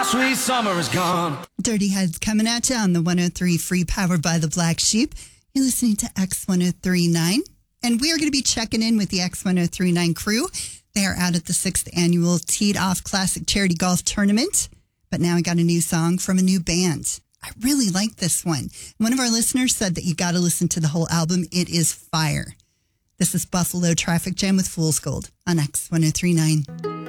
sweet summer is gone. Dirty Heads coming at you on the 103 Free, powered by the Black Sheep. You're listening to X1039, and we are going to be checking in with the X1039 crew. They are out at the 6th annual Teed Off Classic Charity Golf Tournament, but now I got a new song from a new band. I really like this one. One of our listeners said that you got to listen to the whole album. It is fire. This is Buffalo Traffic Jam with Fool's Gold on X1039.